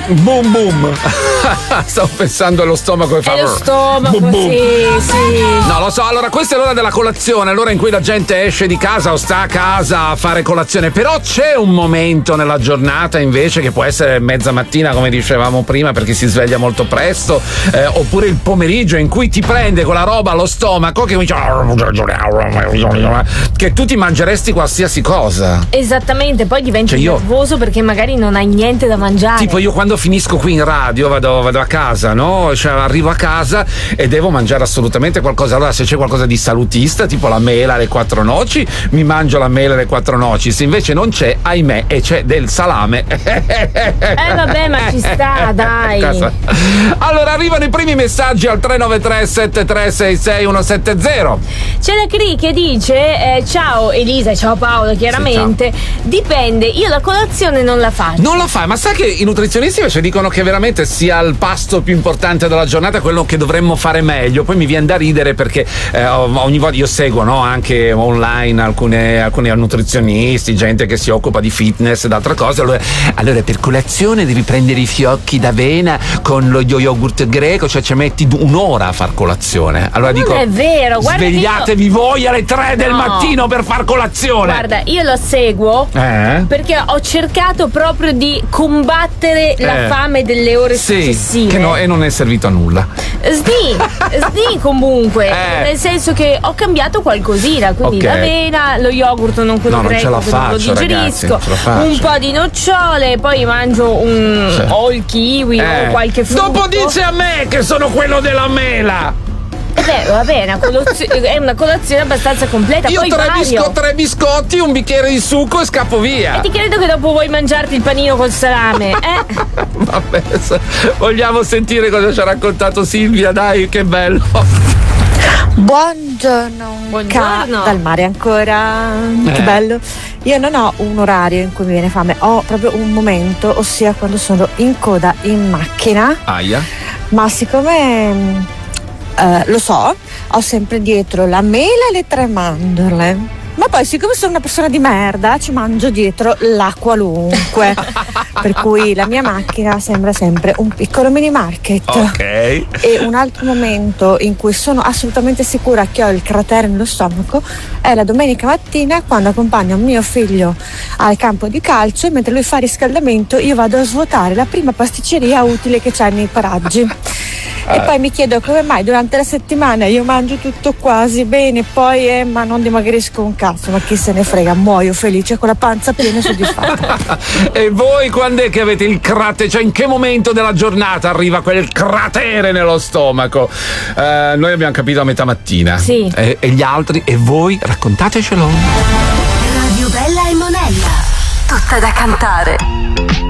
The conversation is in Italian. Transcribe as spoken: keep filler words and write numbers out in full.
Boom boom. Stavo pensando allo stomaco che fa. È lo stomaco, boom, boom. sì, sì. No, lo so, allora questa è l'ora della colazione, l'ora in cui la gente esce di casa o sta a casa a fare colazione, però c'è un momento nella giornata invece che può essere mezza mattina, come dicevamo prima, perché si sveglia molto presto, eh, oppure il pomeriggio in cui ti prende quella roba allo stomaco che dice che tu ti mangeresti qualsiasi cosa. Esattamente, poi diventi Cioè io- nervoso perché magari non hai niente da mangiare. Tipo io quando finisco qui in radio vado, vado a casa, no? Cioè arrivo a casa e devo mangiare assolutamente qualcosa. Allora se c'è qualcosa di salutista, tipo la mela alle quattro noci, mi mangio la mela alle quattro noci. Se invece non c'è, ahimè, e c'è del salame. Eh vabbè, ma ci sta, dai. Casa. Allora arrivano i primi messaggi al tre nove tre sette tre sei sei uno sette zero. C'è la Cri che dice eh, ciao Elisa, ciao Paolo, chiaramente. Dipende, io la colazione non la faccio. Non la fai, ma sai che i nutrizionisti invece dicono che veramente sia il pasto più importante della giornata, quello che dovremmo fare meglio. Poi mi viene da ridere perché eh, ogni volta io seguo, no, anche online alcune, alcuni nutrizionisti, gente che si occupa di fitness ed altre cose. Allora, allora per colazione devi prendere i fiocchi d'avena con lo yogurt greco, cioè ci metti un'ora a far colazione. Allora Non dico, è vero, guarda che svegliatevi io- voi alle tre del No. mattino per far colazione. Guarda, io lo seguo Eh? perché ho cercato proprio di combattere la Eh. fame delle ore Sì, successive. che no, e non è servito a nulla. Sni, sni comunque, Eh. nel senso che ho cambiato qualcosina, quindi Ok. l'avena, lo yogurt non quello No, non ce greco la che non lo faccio, digerisco, ragazzi, non ce la faccio. un po' di nocciole, poi mangio un Sì. o il kiwi Eh. o qualche frutto. Dopo dice a me che sono quello della mela. Eh beh, va bene, una colozio- è una colazione abbastanza completa. Io poi tre, vario. bisco- tre biscotti, un bicchiere di succo e scappo via. E ti credo che dopo vuoi mangiarti il panino col salame, eh? Vabbè, se- vogliamo sentire cosa ci ha raccontato Silvia, dai, che bello. Buongiorno, Buongiorno. Ca- dal mare ancora, Eh. che bello. Io non ho un orario in cui mi viene fame, ho proprio un momento, ossia quando sono in coda in macchina, Aia. ma siccome mm, eh, lo so, ho sempre dietro la mela e le tre mandorle. Ma poi siccome sono una persona di merda ci mangio dietro la qualunque, per cui la mia macchina sembra sempre un piccolo mini market. Ok. E un altro momento in cui sono assolutamente sicura che ho il cratere nello stomaco è la domenica mattina, quando accompagno mio figlio al campo di calcio e mentre lui fa riscaldamento io vado a svuotare la prima pasticceria utile che c'è nei paraggi. E poi mi chiedo come mai durante la settimana io mangio tutto quasi bene, poi eh, ma non dimagrisco un cazzo, ma chi se ne frega, muoio felice con la panza piena e soddisfatta. E voi quando è che avete il cratere? Cioè in che momento della giornata arriva quel cratere nello stomaco? Eh, noi abbiamo capito a metà mattina. Sì. E, e gli altri? E voi? Raccontatecelo. Radio Bella e Monella. Tutta da cantare.